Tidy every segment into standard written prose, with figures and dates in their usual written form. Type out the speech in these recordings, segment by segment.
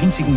einzigen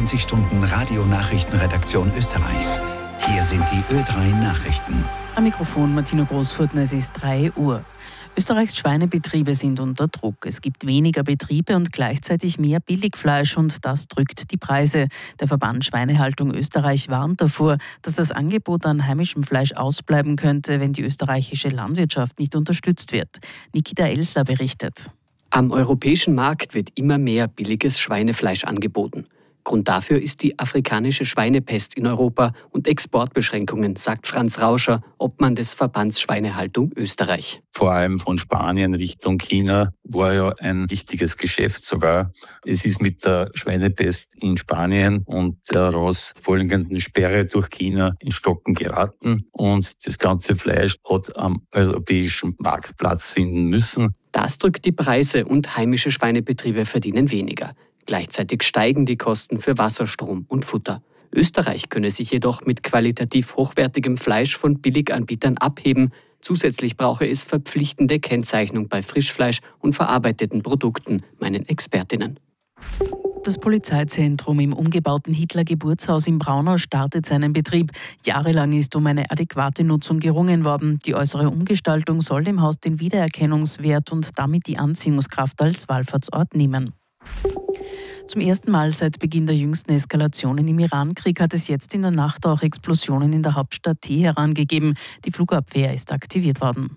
24-Stunden-Radio-Nachrichtenredaktion Österreichs. Hier sind die Ö3 Nachrichten. Am Mikrofon Martina Großfurtner, es ist 3 Uhr. Österreichs Schweinebetriebe sind unter Druck. Es gibt weniger Betriebe und gleichzeitig mehr Billigfleisch und das drückt die Preise. Der Verband Schweinehaltung Österreich warnt davor, dass das Angebot an heimischem Fleisch ausbleiben könnte, wenn die österreichische Landwirtschaft nicht unterstützt wird. Nikita Elsler berichtet. Am europäischen Markt wird immer mehr billiges Schweinefleisch angeboten. Grund dafür ist die afrikanische Schweinepest in Europa und Exportbeschränkungen, sagt Franz Rauscher, Obmann des Verbands Schweinehaltung Österreich. Vor allem von Spanien Richtung China war ja ein wichtiges Geschäft sogar. Es ist mit der Schweinepest in Spanien und der daraus folgenden Sperre durch China in Stocken geraten und das ganze Fleisch hat am europäischen Markt Platz finden müssen. Das drückt die Preise und heimische Schweinebetriebe verdienen weniger. Gleichzeitig steigen die Kosten für Wasserstrom und Futter. Österreich könne sich jedoch mit qualitativ hochwertigem Fleisch von Billiganbietern abheben. Zusätzlich brauche es verpflichtende Kennzeichnung bei Frischfleisch und verarbeiteten Produkten, meinen Expertinnen. Das Polizeizentrum im umgebauten Hitler-Geburtshaus in Braunau startet seinen Betrieb. Jahrelang ist um eine adäquate Nutzung gerungen worden. Die äußere Umgestaltung soll dem Haus den Wiedererkennungswert und damit die Anziehungskraft als Wallfahrtsort nehmen. Zum ersten Mal seit Beginn der jüngsten Eskalationen im Irankrieg hat es jetzt in der Nacht auch Explosionen in der Hauptstadt Teheran gegeben. Die Flugabwehr ist aktiviert worden.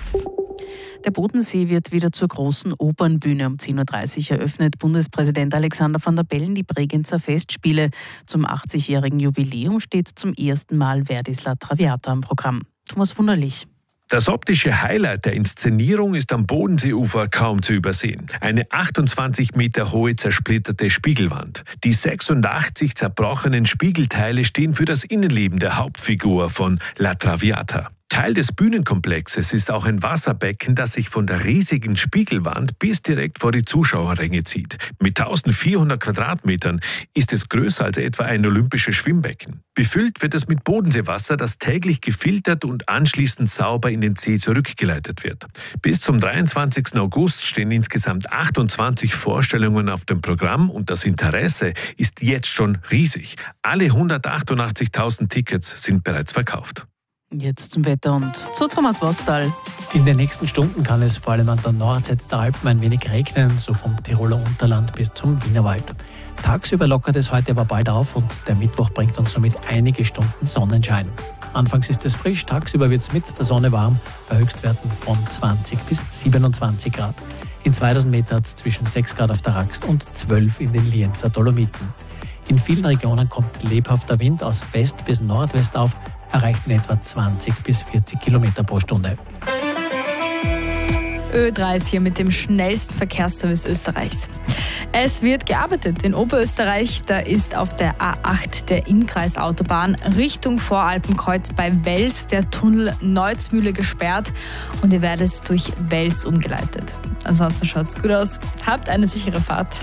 Der Bodensee wird wieder zur großen Opernbühne. Um 10.30 Uhr eröffnet Bundespräsident Alexander Van der Bellen die Bregenzer Festspiele. Zum 80-jährigen Jubiläum steht zum ersten Mal Verdis La Traviata am Programm. Thomas Wunderlich. Das optische Highlight der Inszenierung ist am Bodenseeufer kaum zu übersehen. Eine 28 Meter hohe zersplitterte Spiegelwand. Die 86 zerbrochenen Spiegelteile stehen für das Innenleben der Hauptfigur von La Traviata. Teil des Bühnenkomplexes ist auch ein Wasserbecken, das sich von der riesigen Spiegelwand bis direkt vor die Zuschauerränge zieht. Mit 1400 Quadratmetern ist es größer als etwa ein olympisches Schwimmbecken. Befüllt wird es mit Bodenseewasser, das täglich gefiltert und anschließend sauber in den See zurückgeleitet wird. Bis zum 23. August stehen insgesamt 28 Vorstellungen auf dem Programm und das Interesse ist jetzt schon riesig. Alle 188.000 Tickets sind bereits verkauft. Jetzt zum Wetter und zu Thomas Wostal. In den nächsten Stunden kann es vor allem an der Nordseite der Alpen ein wenig regnen, so vom Tiroler Unterland bis zum Wienerwald. Tagsüber lockert es heute aber bald auf und der Mittwoch bringt uns somit einige Stunden Sonnenschein. Anfangs ist es frisch, tagsüber wird es mit der Sonne warm, bei Höchstwerten von 20 bis 27 Grad. In 2000 Meter hat es zwischen 6 Grad auf der Raxt und 12 in den Lienzer Dolomiten. In vielen Regionen kommt lebhafter Wind aus West bis Nordwest auf, erreicht in etwa 20 bis 40 Kilometer pro Stunde. Ö3 ist hier mit dem schnellsten Verkehrsservice Österreichs. Es wird gearbeitet in Oberösterreich. Da ist auf der A8 der Innkreisautobahn Richtung Voralpenkreuz bei Wels der Tunnel Neuzmühle gesperrt und ihr werdet durch Wels umgeleitet. Ansonsten schaut's gut aus. Habt eine sichere Fahrt.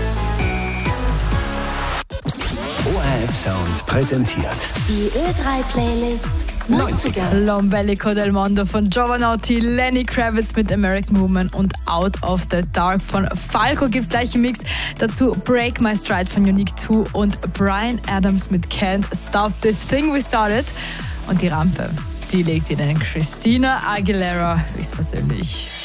ORF Sound präsentiert Die Ö3-Playlist 90er. Lombellico del Mondo von Giovanotti, Lenny Kravitz mit American Woman und Out of the Dark von Falco gibt's gleich im Mix. Dazu Break My Stride von Unique 2 und Bryan Adams mit Can't Stop This Thing We Started. Und die Rampe, die legt Ihnen Christina Aguilera höchstpersönlich.